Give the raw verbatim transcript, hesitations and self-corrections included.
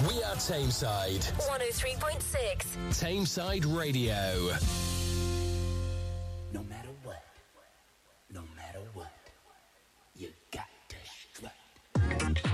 We are Tameside. one oh three point six. Tameside Radio.